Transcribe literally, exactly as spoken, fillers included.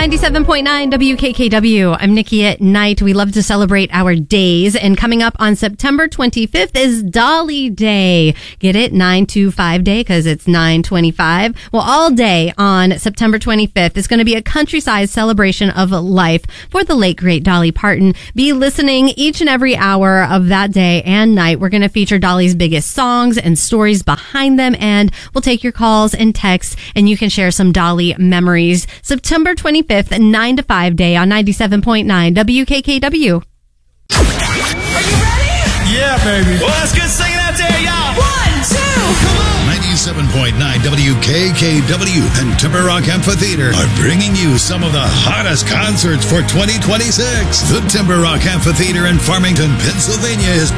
ninety-seven point nine W K K W. I'm Nikki at Night. We love to celebrate our days. And coming up on September twenty-fifth is Dolly Day. Get it? nine two five Day because it's nine twenty-five. Well, all day on September twenty-fifth is going to be a countryside celebration of life for the late, great Dolly Parton. Be listening each and every hour of that day and night. We're going to feature Dolly's biggest songs and stories behind them. And we'll take your calls and texts and you can share some Dolly memories. September twenty-fifth, nine to five Day on ninety-seven point nine W K K W. Are you ready? Yeah, baby. Well, let's get singing out there, y'all. One, two, come on. ninety-seven point nine W K K W and Timber Rock Amphitheater are bringing you some of the hottest concerts for twenty twenty-six. The Timber Rock Amphitheater in Farmington, Pennsylvania is